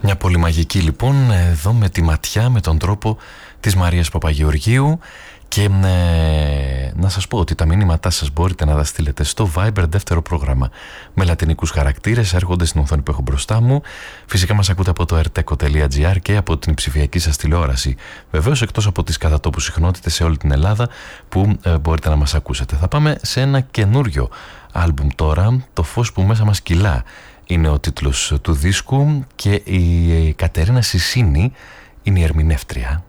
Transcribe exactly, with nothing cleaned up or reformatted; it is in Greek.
Μια πολύ μαγική λοιπόν εδώ με τη ματιά, με τον τρόπο της Μαρίας Παπαγεωργίου. Και ε, να σας πω ότι τα μηνύματά σας μπορείτε να τα στείλετε στο Viber, δεύτερο πρόγραμμα με λατινικούς χαρακτήρες, έρχονται στην οθόνη που έχω μπροστά μου. Φυσικά μας ακούτε από το ερτέκο τελεία τζι άρ και από την ψηφιακή σας τηλεόραση. Βεβαίως εκτός από τις κατατόπους συχνότητες σε όλη την Ελλάδα που ε, μπορείτε να μας ακούσετε. Θα πάμε σε ένα καινούριο άλμπουμ τώρα, «Το φως που μέσα μας κυλά» είναι ο τίτλος του δίσκου και η Κατερίνα Σισίνη είναι η ερμηνεύτρια.